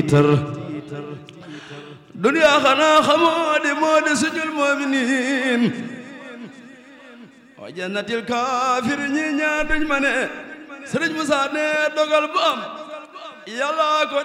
duniya xanaa xamoo di moo di sujul mu'minin wa jannatil kaafir ñi ñaar duñ ma ne Sëriñ Musaa ne dogal bu am Yàlla ko